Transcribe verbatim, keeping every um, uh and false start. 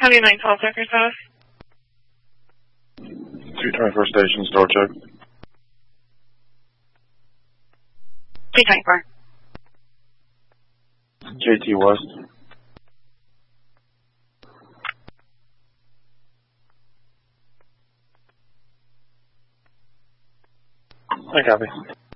twenty-nine call checker south. two twenty-four station, store check. two twenty-four. J T West. I copy.